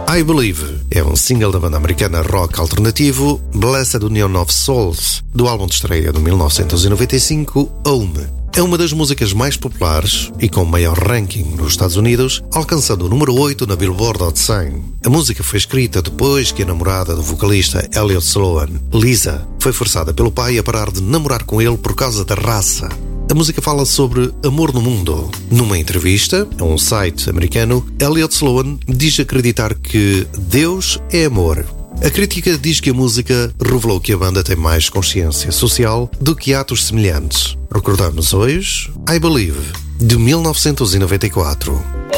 I Believe é um single da banda americana rock alternativo Blessed Union of Souls, do álbum de estreia de 1995, Home. É uma das músicas mais populares e com maior ranking nos Estados Unidos, alcançando o número 8 na Billboard Hot 100. A música foi escrita depois que a namorada do vocalista Elliot Sloan, Lisa, foi forçada pelo pai a parar de namorar com ele por causa da raça. A música fala sobre amor no mundo. Numa entrevista a um site americano, Elliot Sloan diz acreditar que Deus é amor. A crítica diz que a música revelou que a banda tem mais consciência social do que atos semelhantes. Recordamos hoje I Believe, de 1994.